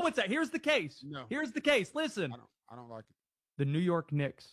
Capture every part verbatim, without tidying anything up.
one sec. Here's the case. No. Here's the case. Listen. I don't, I don't like it. The New York Knicks,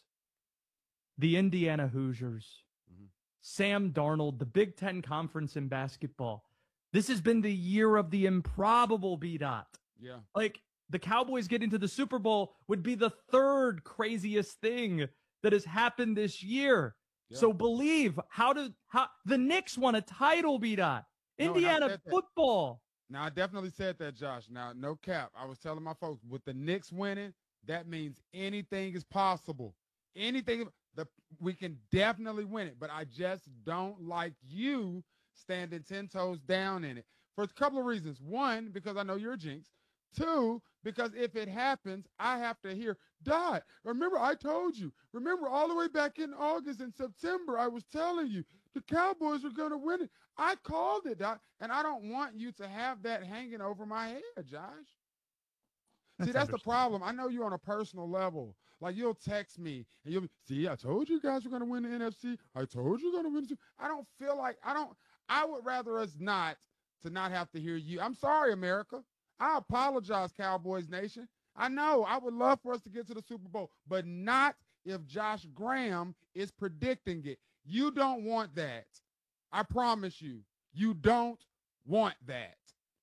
the Indiana Hoosiers, mm-hmm. Sam Darnold, the Big Ten Conference in basketball. This has been the year of the improbable, B-Dot. Yeah. Like, the Cowboys getting to the Super Bowl would be the third craziest thing that has happened this year. Yeah. So believe, how did how the Knicks won a title, B-Dot. No, Indiana football. Now, I definitely said that, Josh. Now, no cap. I was telling my folks, with the Knicks winning, that means anything is possible. Anything, the we can definitely win it. But I just don't like you standing ten toes down in it for a couple of reasons. One, because I know you're a jinx. Two, because if it happens, I have to hear, Dot, remember I told you. Remember all the way back in August and September, I was telling you the Cowboys were going to win it. I called it, Dot, and I don't want you to have that hanging over my head, Josh. That's See, that's the problem. I know you on a personal level. Like, you'll text me, and you'll be, see, I told you guys were going to win the N F C. I told you you're going to win the I don't feel like, I don't, I would rather us not to not have to hear you. I'm sorry, America. I apologize, Cowboys Nation. I know I would love for us to get to the Super Bowl, but not if Josh Graham is predicting it. You don't want that. I promise you. You don't want that.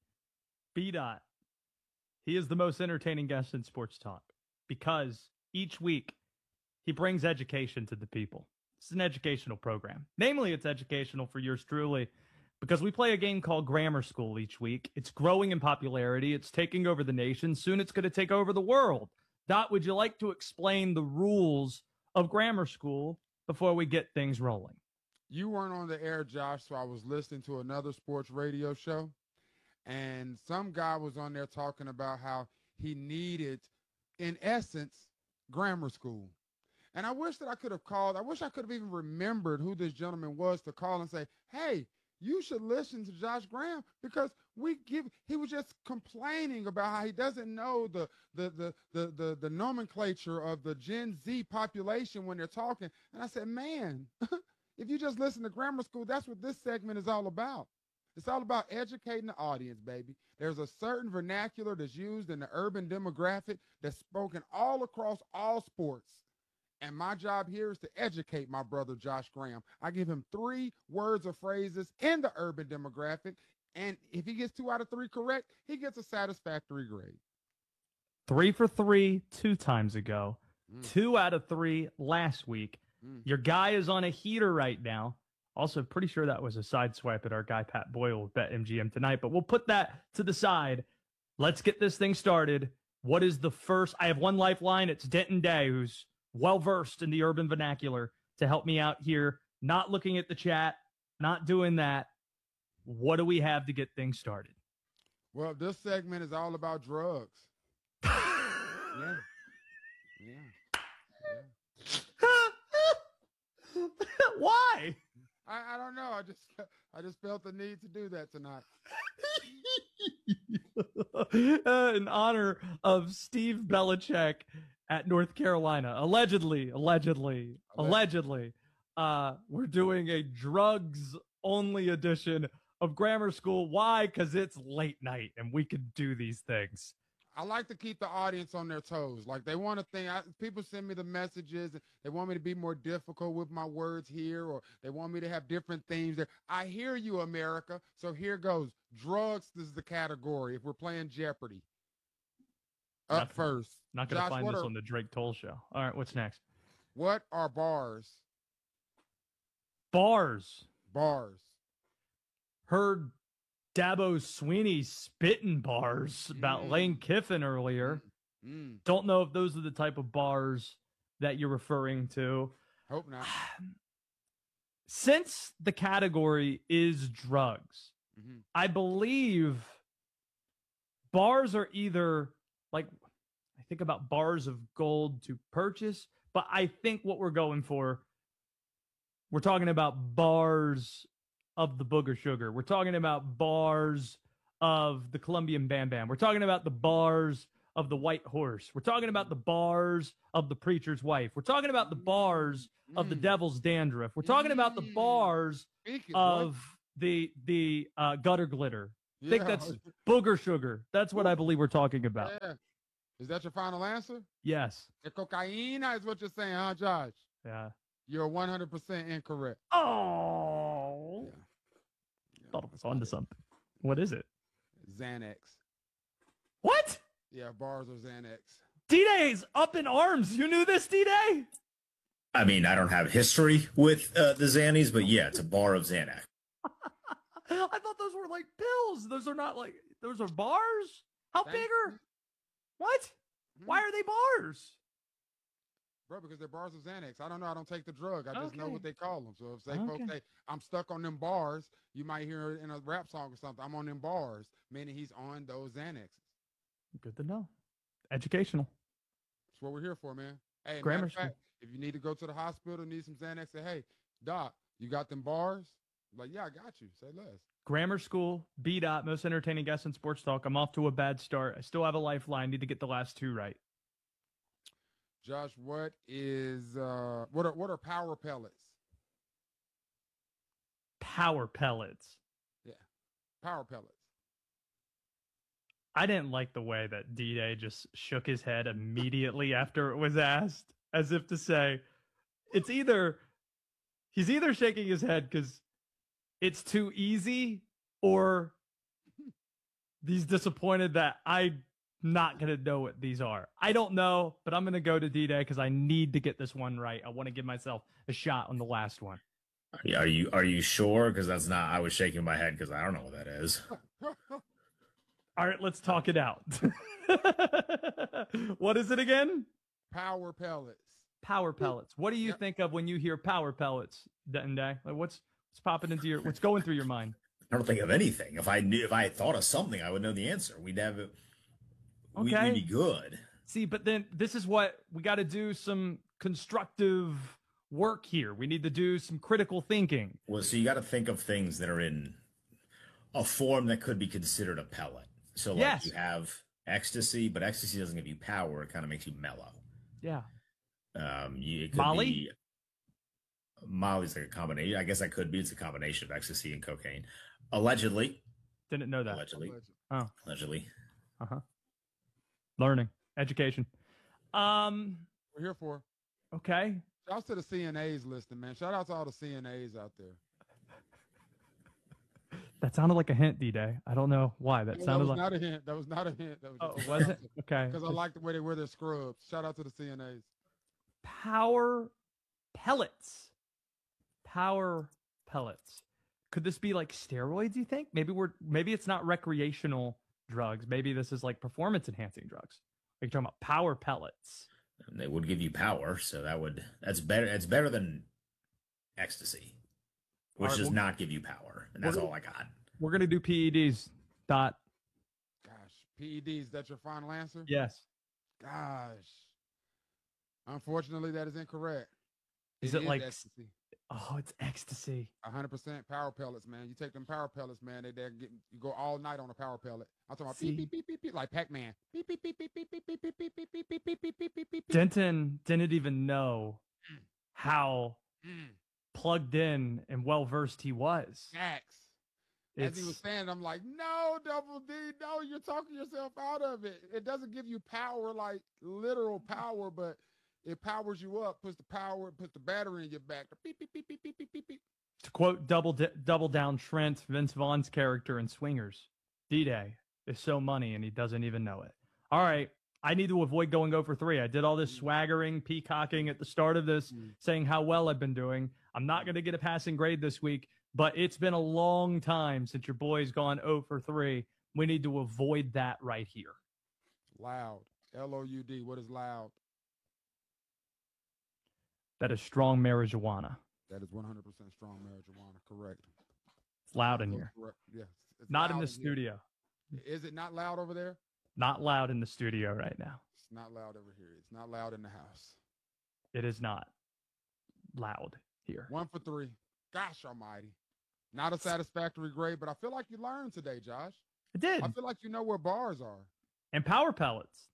B-Dot. He is the most entertaining guest in sports talk because each week he brings education to the people. It's an educational program. Namely, it's educational for yours truly, because we play a game called Grammar School each week. It's growing in popularity. It's taking over the nation. Soon it's going to take over the world. Dot, would you like to explain the rules of Grammar School before we get things rolling? You weren't on the air, Josh, so I was listening to another sports radio show, and some guy was on there talking about how he needed, in essence, grammar school. And I wish that I could have called. I wish I could have even remembered who this gentleman was to call and say, hey, you should listen to Josh Graham, because we give, he was just complaining about how he doesn't know the, the, the, the, the, the nomenclature of the Gen Z population when they're talking. And I said, man, if you just listen to Grammar School, that's what this segment is all about. It's all about educating the audience, baby. There's a certain vernacular that's used in the urban demographic that's spoken all across all sports. And my job here is to educate my brother, Josh Graham. I give him three words or phrases in the urban demographic. And if he gets two out of three correct, he gets a satisfactory grade. Three for three two times ago. Mm. Two out of three last week. Mm. Your guy is on a heater right now. Also, pretty sure that was a side swipe at our guy, Pat Boyle, with BetMGM tonight. But we'll put that to the side. Let's get this thing started. What is the first? I have one lifeline. It's Denton Day, who's well-versed in the urban vernacular, to help me out here. Not looking at the chat, not doing that. What do we have to get things started? Well, this segment is all about drugs. yeah. Yeah. yeah. Why? I, I don't know. I just I just felt the need to do that tonight. uh, in honor of Steve Belichick at North Carolina. Allegedly, allegedly, allegedly, uh, we're doing a drugs-only edition of Grammar School. Why? Because it's late night and we can do these things. I like to keep the audience on their toes. Like, they want to think, I, people send me the messages, and they want me to be more difficult with my words here, or they want me to have different themes there. I hear you, America. So here goes. Drugs is the category if we're playing Jeopardy. Up not, first. Not going to find this are, on the Drake Toll show. All right, what's next? What are bars? Bars. Bars. Heard Dabo Sweeney spitting bars about mm. Lane Kiffin earlier. Mm. Mm. Don't know if those are the type of bars that you're referring to. Hope not. Since the category is drugs, mm-hmm. I believe bars are either, like, I think about bars of gold to purchase, but I think what we're going for, we're talking about bars of the Booger Sugar. We're talking about bars of the Colombian Bam Bam. We're talking about the bars of the White Horse. We're talking about the bars of the Preacher's Wife. We're talking about the bars mm. of the Devil's Dandruff. We're talking mm. about the bars of the the uh, Gutter Glitter. I think Yeah. that's booger sugar. That's what I believe we're talking about. Yeah. Is that your final answer? Yes. The cocaina is what you're saying, huh, Josh? Yeah. You're one hundred percent incorrect. Oh. Yeah. Yeah, Thought it was that's onto not it. something. What is it? Xanax. What? Yeah, bars are Xanax. D-Day's up in arms. You knew this, D-Day? I mean, I don't have history with uh, the Xannies, but yeah, it's a bar of Xanax. I thought those were like pills. Those are not like, those are bars? How Thank big are? you. What? Mhm. Why are they bars? Bro, because they're bars of Xanax. I don't know. I don't take the drug. I just know Okay. what they call them. So if say Okay. folks say, I'm stuck on them bars, you might hear it in a rap song or something. I'm on them bars, meaning he's on those Xanaxes. Good to know. Educational. That's what we're here for, man. Hey, Grammar matter of school. fact, if you need to go to the hospital, need some Xanax, say, hey, doc, you got them bars? Like, yeah, I got you. Say less. Grammar school, B dot, most entertaining guest in sports talk. I'm off to a bad start. I still have a lifeline. Need to get the last two right. Josh, what is uh what are what are power pellets? Power pellets. Power pellets. I didn't like the way that D-Day just shook his head immediately after it was asked, as if to say, it's either, he's either shaking his head because it's too easy, or he's disappointed that I'm not going to know what these are. I don't know, but I'm going to go to D-Day because I need to get this one right. I want to give myself a shot on the last one. Are you are you sure? Because that's not. I was shaking my head because I don't know what that is. All right, let's talk it out. What is it again? Power pellets. Power pellets. What do you Yep. think of when you hear power pellets, Day? Like what's what's popping into your what's going through your mind? I don't think of anything. If I knew, if I had thought of something, I would know the answer. We'd have it. we- Okay. We'd be good. See, but then this is what we got to do, some constructive work here. We need to do some critical thinking. Well, so you got to think of things that are in a form that could be considered a pellet. So, like Yes. you have ecstasy, but ecstasy doesn't give you power; it kind of makes you mellow. Yeah. Um, you, it could Molly? be Molly's like a combination. I guess that could be. It's a combination of ecstasy and cocaine, allegedly. Didn't know that. Allegedly, Oh. allegedly. Uh-huh. Learning. Education. Um, We're here for. okay. Shout out to the C N As listening, man. Shout out to all the C N As out there. That sounded like a hint, D-Day. I don't know why. That No, that sounded was like not a hint. That was not a hint. That was Oh, just was it? Okay. Because I like the way they wear their scrubs. Shout out to the C N As. Power pellets. Power pellets. Could this be like steroids, you think? Maybe we're maybe it's not recreational drugs. Maybe this is like performance enhancing drugs. Like you're talking about power pellets. And they would give you power, so that would that's better. It's better than ecstasy, which All right, does well- not give you power, and that's Well- all I got. We're gonna do P E Ds. Dot. Gosh, P E Ds, that's your final answer? Yes. Gosh. Unfortunately, that is incorrect. Is it like- ecstasy? Oh, it's ecstasy. one hundred percent power pellets, man. You take them power pellets, man. They they get you go all night on a power pellet. I'm talking about See? beep beep beep beep beep like Pac-Man. Beep beep beep beep beep beep beep beep beep beep beep beep beep beep beep beep beep. Denton didn't even know how Mm, plugged in and well versed he was. Facts. As he was It's saying, I'm like, no, Double D, no, you're talking yourself out of it. It doesn't give you power, like literal power, but it powers you up, puts the power, puts the battery in your back. Beep, beep, beep, beep, beep, beep, beep, beep. to quote double D- double down Trent, Vince Vaughn's character in Swingers. D-Day is so money and he doesn't even know it. All right. I need to avoid going over three. I did all this swaggering, peacocking at the start of this, Mm. saying how well I've been doing. I'm not going to get a passing grade this week, but it's been a long time since your boy's gone zero for three. We need to avoid that right here. Loud. L O U D. What is loud? That is strong marijuana. That is one hundred percent strong marijuana. Correct. It's loud in That's here. correct. Yes. It's Not in loud the here. studio. Is it not loud over there? Not loud in the studio right now. It's not loud over here. It's not loud in the house. It is not loud here. One for three. Gosh almighty. Not a satisfactory grade, but I feel like you learned today, Josh. It did. I feel like you know where bars are. And power pellets.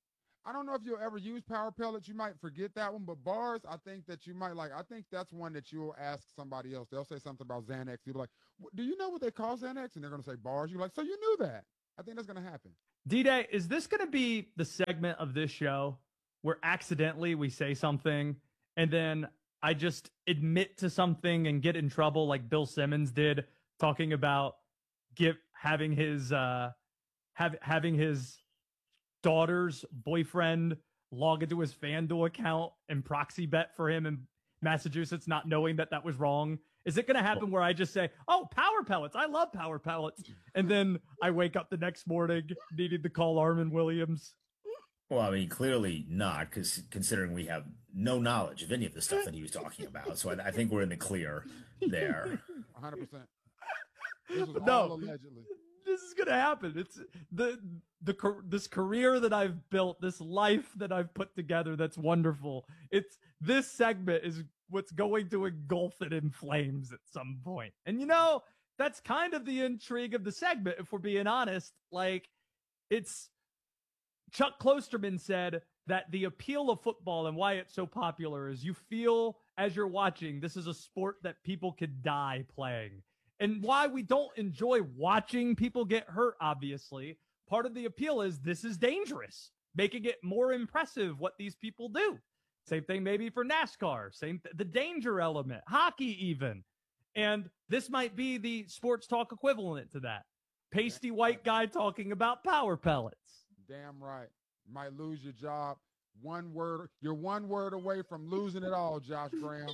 I don't know if you'll ever use Power Pellets. You might forget that one, but bars, I think that you might like. I think that's one that you'll ask somebody else. They'll say something about Xanax. You'll be like, do you know what they call Xanax? And they're going to say bars. You're like, so you knew that. I think that's going to happen. D-Day, is this going to be the segment of this show where accidentally we say something and then I just admit to something and get in trouble like Bill Simmons did, talking about give having his uh, have having his daughter's boyfriend log into his FanDuel account and proxy bet for him in Massachusetts, not knowing that that was wrong? Is it going to happen where I just say, oh, Power Pellets, I love Power Pellets, and then I wake up the next morning needing to call Armin Williams? Well, I mean, clearly not, because considering we have no knowledge of any of the stuff that he was talking about. So I, I think we're in the clear there. one hundred percent. This was no, all allegedly. This is going to happen. It's the the this career that I've built, this life that I've put together that's wonderful. It's this segment is what's going to engulf it in flames at some point. And you know, that's kind of the intrigue of the segment, if we're being honest. Like, it's Chuck Klosterman said that the appeal of football and why it's so popular is you feel as you're watching, this is a sport that people could die playing. And why we don't enjoy watching people get hurt, obviously, part of the appeal is this is dangerous, making it more impressive what these people do. Same thing maybe for NASCAR, same th- the danger element, hockey even. And this might be the sports talk equivalent to that. Pasty white guy talking about Power Pellets. Damn right. Might lose your job. One word. You're one word away from losing it all, Josh Graham.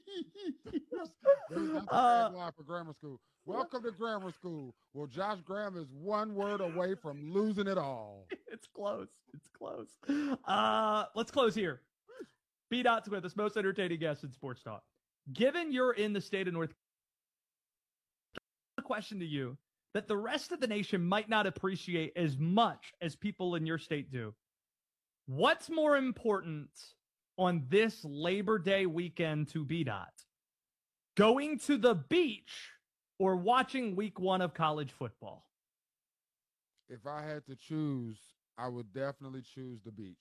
That's the Uh, tagline for grammar school. Welcome to grammar school. Well, Josh Graham is one word away from losing it all. It's close. It's close. Uh, let's close here. B. Dot Smith, the most entertaining guest in sports talk. Given you're in the state of North Carolina, a question to you that the rest of the nation might not appreciate as much as people in your state do. What's more important on this Labor Day weekend to B. Dot? Going to the beach or watching week one of college football? If I had to choose, I would definitely choose the beach.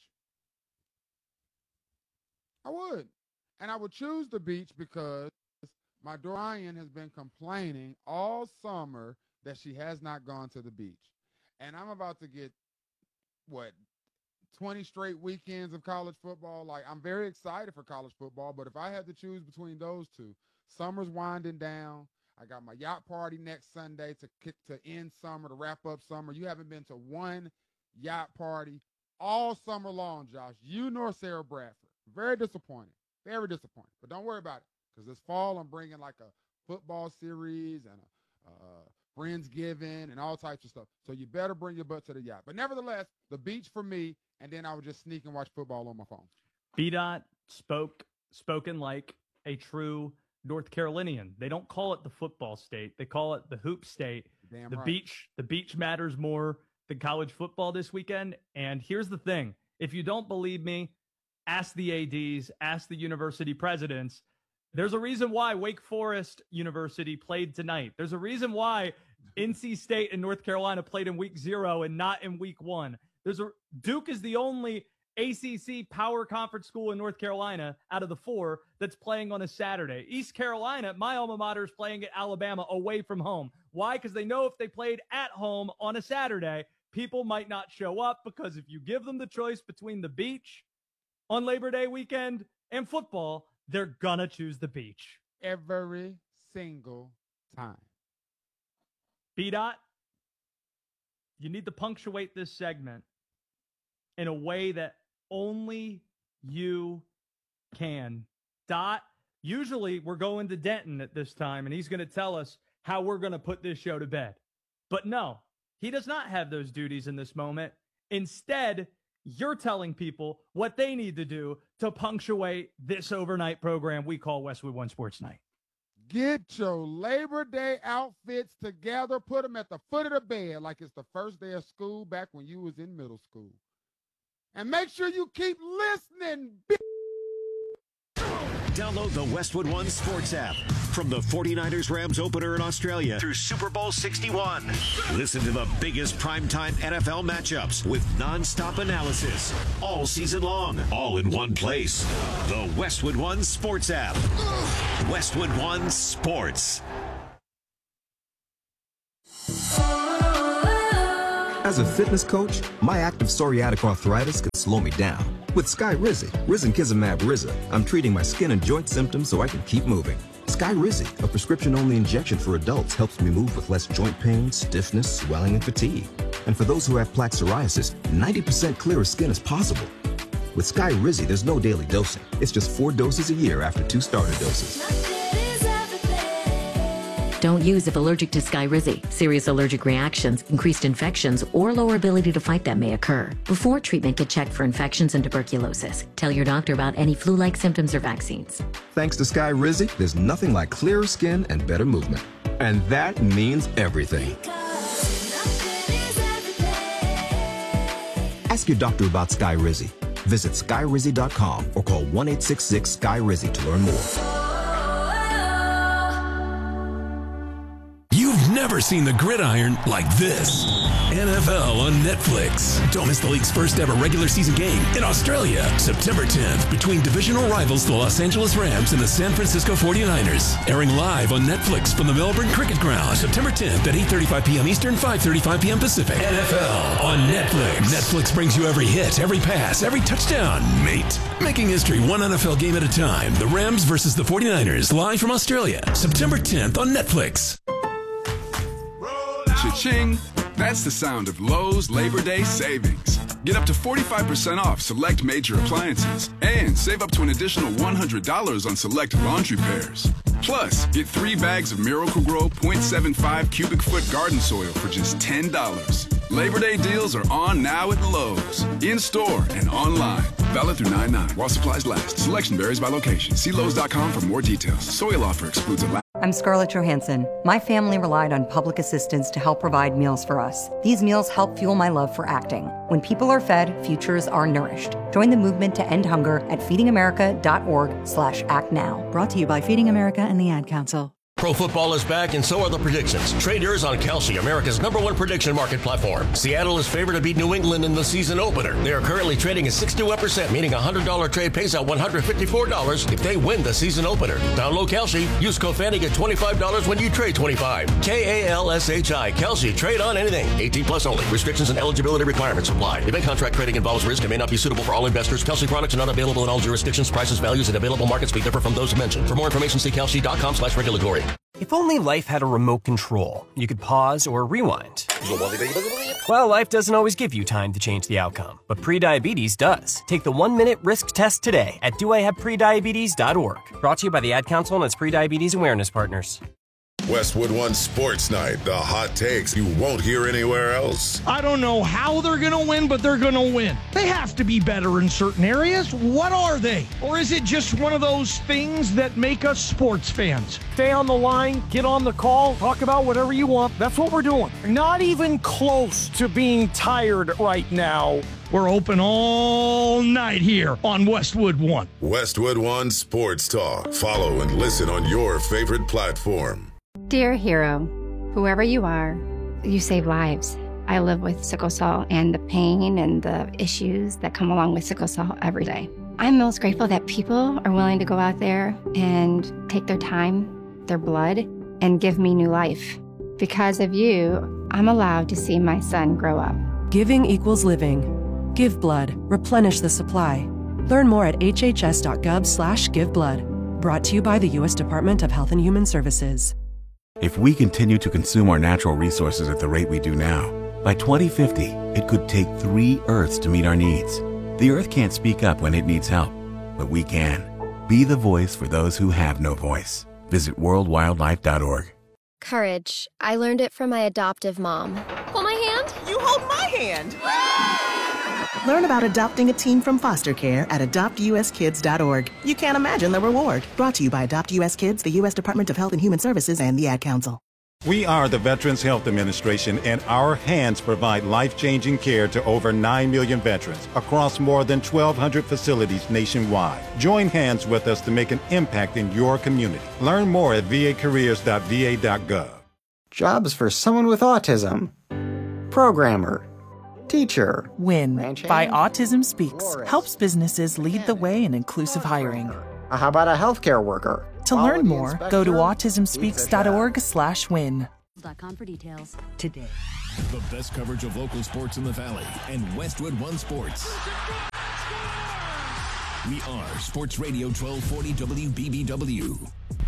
I would. And I would choose the beach because my daughter Ryan has been complaining all summer that she has not gone to the beach. And I'm about to get, what, twenty straight weekends of college football. Like, I'm very excited for college football, but if I had to choose between those two, summer's winding down. I got my yacht party next Sunday to kick to end summer, to wrap up summer. You haven't been to one yacht party all summer long, Josh. You nor Sarah Bradford. Very disappointing. Very disappointing. But don't worry about it, because this fall I'm bringing like a football series and a uh, Friendsgiving and all types of stuff. So you better bring your butt to the yacht. But nevertheless, the beach for me, and then I would just sneak and watch football on my phone. B. Dot spoke spoken like a true North Carolinian. They don't call it the football state. They call it the hoop state. Damn the right. beach, the beach matters more than college football this weekend. And here's the thing. If you don't believe me, ask the A Ds, ask the university presidents. There's a reason why Wake Forest University played tonight. There's a reason why N C State and North Carolina played in week zero and not in week one. There's a Duke is the only A C C power conference school in North Carolina out of the four that's playing on a Saturday. East Carolina, my alma mater, is playing at Alabama away from home. Why? Because they know if they played at home on a Saturday, people might not show up, because if you give them the choice between the beach on Labor Day weekend and football, they're gonna choose the beach. Every single time. B. Dot, you need to punctuate this segment in a way that only you can. Dot, usually we're going to Denton at this time, and he's going to tell us how we're going to put this show to bed. But no, he does not have those duties in this moment. Instead, you're telling people what they need to do to punctuate this overnight program we call Westwood One Sports Night. Get your Labor Day outfits together. Put them at the foot of the bed like it's the first day of school back when you was in middle school. And make sure you keep listening, bitch. Download the Westwood One Sports app. From the forty-niners Rams opener in Australia through Super Bowl sixty-one. Listen to the biggest primetime N F L matchups with nonstop analysis all season long, all in one place. The Westwood One Sports app. Westwood One Sports. As a fitness coach, my active psoriatic arthritis can slow me down. With Skyrizi, Risankizumab Riza, I'm treating my skin and joint symptoms so I can keep moving. Skyrizi, a prescription-only injection for adults, helps me move with less joint pain, stiffness, swelling, and fatigue. And for those who have plaque psoriasis, ninety percent clearer skin is possible. With Skyrizi, there's no daily dosing. It's just four doses a year after two starter doses. Don't use if allergic to Skyrizi. Serious allergic reactions, increased infections, or lower ability to fight them may occur. Before treatment, get checked for infections and tuberculosis. Tell your doctor about any flu-like symptoms or vaccines. Thanks to Skyrizi, there's nothing like clearer skin and better movement. And that means everything. Ask your doctor about Skyrizi. Visit Skyrizi dot com or call one eight six six Skyrizi to learn more. You've never seen the gridiron like this. N F L on Netflix. Don't miss the league's first ever regular season game in Australia, September tenth, between divisional rivals the Los Angeles Rams and the San Francisco forty-niners. Airing live on Netflix from the Melbourne Cricket Ground, September tenth at eight thirty-five p.m. Eastern, five thirty-five p.m. Pacific. N F L on Netflix. Netflix brings you every hit, every pass, every touchdown, mate. Making history one N F L game at a time. The Rams versus the forty-niners, live from Australia, September tenth on Netflix. Cha-ching! That's the sound of Lowe's Labor Day savings. Get up to forty-five percent off select major appliances and save up to an additional one hundred dollars on select laundry pairs. Plus, get three bags of Miracle-Gro point seven five cubic foot garden soil for just ten dollars. Labor Day deals are on now at Lowe's, in-store and online. Valid through nine nine while supplies last. Selection varies by location. See Lowe's dot com for more details. Soil offer excludes a I'm Scarlett Johansson. My family relied on public assistance to help provide meals for us. These meals help fuel my love for acting. When people are fed, futures are nourished. Join the movement to end hunger at feedingamerica.org slash act now. Brought to you by Feeding America and the Ad Council. Pro football is back, and so are the predictions. Trade yours on Kalshi, America's number one prediction market platform. Seattle is favored to beat New England in the season opener. They are currently trading at sixty-one percent, meaning a one hundred dollars trade pays out one hundred fifty-four dollars if they win the season opener. Download Kalshi. Use code Fanny, get twenty-five dollars when you trade twenty-five. K A L S H I. Kalshi. Trade on anything. eighteen plus only. Restrictions and eligibility requirements apply. Event contract trading involves risk and may not be suitable for all investors. Kalshi products are not available in all jurisdictions. Prices, values, and available markets may differ from those mentioned. For more information, see Kalshi dot com slash regulatory. If only life had a remote control, you could pause or rewind. Well, life doesn't always give you time to change the outcome, but prediabetes does. Take the one-minute risk test today at do I have prediabetes dot org. Brought to you by the Ad Council and its prediabetes awareness partners. Westwood One Sports Night, the hot takes you won't hear anywhere else. I don't know how they're going to win, but they're going to win. They have to be better in certain areas. What are they? Or is it just one of those things that make us sports fans? Stay on the line, get on the call, talk about whatever you want. That's what we're doing. Not even close to being tired right now. We're open all night here on Westwood One. Westwood One Sports Talk. Follow and listen on your favorite platform. Dear hero, whoever you are, you save lives. I live with sickle cell and the pain and the issues that come along with sickle cell every day. I'm most grateful that people are willing to go out there and take their time, their blood, and give me new life. Because of you, I'm allowed to see my son grow up. Giving equals living. Give blood. Replenish the supply. Learn more at hhs.gov slash give blood. Brought to you by the U S Department of Health and Human Services. If we continue to consume our natural resources at the rate we do now, by twenty fifty, it could take three Earths to meet our needs. The Earth can't speak up when it needs help, but we can. Be the voice for those who have no voice. Visit world wildlife dot org. Courage. I learned it from my adoptive mom. Hold my hand. You hold my hand. Learn about adopting a teen from foster care at adopt u s kids dot org. You can't imagine the reward. Brought to you by Adopt U S Kids, the U S Department of Health and Human Services, and the Ad Council. We are the Veterans Health Administration, and our hands provide life-changing care to over nine million veterans across more than twelve hundred facilities nationwide. Join hands with us to make an impact in your community. Learn more at v a careers dot v a dot gov. Jobs for someone with autism. Programmer. Teacher. WIN by Autism Speaks helps businesses lead the way in inclusive hiring. How about a healthcare worker? To learn more, go to autism speaks dot org slash win. For details today. The best coverage of local sports in the Valley and Westwood One Sports. We are Sports Radio twelve forty W B B W.